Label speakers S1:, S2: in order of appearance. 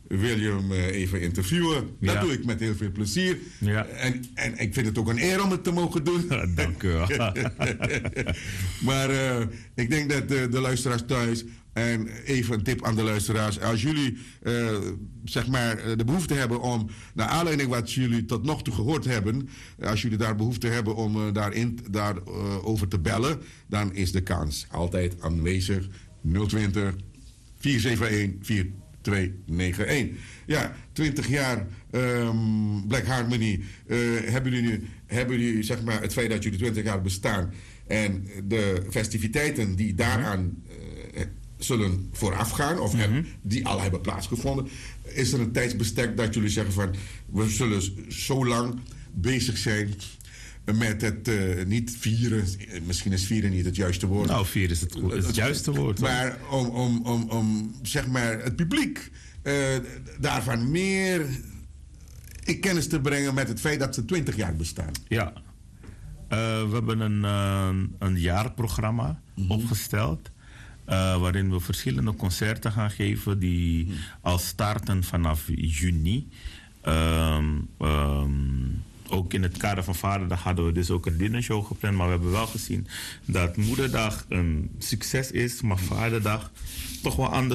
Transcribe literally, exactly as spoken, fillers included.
S1: wil je hem uh, even interviewen. Dat
S2: Ja.
S1: doe ik met heel veel plezier.
S2: Ja.
S1: En, en ik vind het ook een eer om het te mogen doen.
S2: Dank u wel.
S1: Maar uh, ik denk dat uh, de luisteraars thuis... En even een tip aan de luisteraars. Als jullie uh, zeg maar de behoefte hebben om... naar aanleiding wat jullie tot nog toe gehoord hebben... als jullie daar behoefte hebben om uh, daarin, daar, uh, over te bellen... dan is de kans altijd aanwezig. nul twintig, vier zeven een, vier twee negen een. Ja, twintig jaar um, Black Harmony. Uh, hebben jullie, hebben jullie zeg maar, het feit dat jullie twintig jaar bestaan... en de festiviteiten die daaraan... Uh, zullen voorafgaan, of
S2: Mm-hmm.
S1: heb, die al hebben plaatsgevonden. Is er een tijdsbestek dat jullie zeggen van... we zullen zo lang bezig zijn met het uh, niet vieren... misschien is vieren niet het juiste woord.
S2: Nou, vieren is het, is het juiste woord.
S1: Maar om, om, om, om zeg maar het publiek uh, daarvan meer in kennis te brengen... met het feit dat ze twintig jaar bestaan.
S2: Ja. Uh, we hebben een, uh, een jaarprogramma mm-hmm. opgesteld... Uh, waarin we verschillende concerten gaan geven die hmm. al starten vanaf juni. Um, um, ook in het kader van Vaderdag hadden we dus ook een dinnershow gepland. Maar we hebben wel gezien dat Moederdag een succes is, maar Vaderdag toch wel anders